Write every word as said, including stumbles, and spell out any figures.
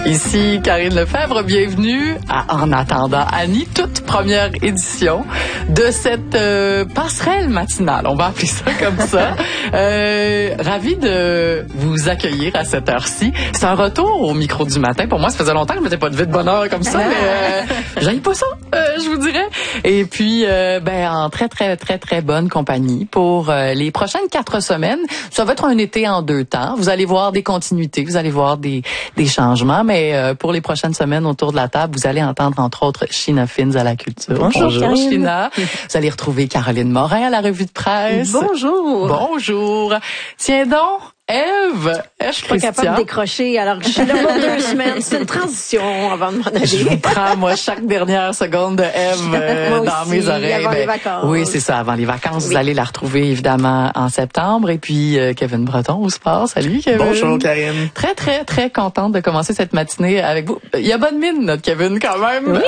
Ici Karine Lefebvre, bienvenue à En attendant Annie, toute première édition de cette euh, passerelle matinale, on va appeler ça comme ça. Euh, ravi de vous accueillir à cette heure-ci. C'est un retour au micro du matin. Pour moi, ça faisait longtemps que je ne mettais pas de vie de bonheur comme ça, mais euh, j'aille pas ça, euh, je vous dirais. Et puis, euh, ben en très, très, très, très bonne compagnie pour euh, les prochaines quatre semaines. Ça va être un été en deux temps. Vous allez voir des continuités, vous allez voir des, des changements, mais euh, pour les prochaines semaines autour de la table, vous allez entendre entre autres Sheena Fins à la culture. Bonjour, Bonjour Sheena. Vous allez retrouver Caroline Morin à la revue de presse. Bonjour. Bonjour. Tiens donc, Ève. Je suis pas capable de décrocher alors que je suis là pour deux semaines. C'est une transition avant de m'en aller. Je vous prends, moi, chaque dernière seconde de Ève euh, dans aussi, mes oreilles. avant ben, les vacances. Oui, c'est ça, avant les vacances. Oui. Vous allez la retrouver évidemment en septembre. Et puis, euh, Kevin Breton au sport. Salut, Kevin. Bonjour, Karine. Très, très, très contente de commencer cette matinée avec vous. Il y a bonne mine, notre Kevin, quand même. Oui.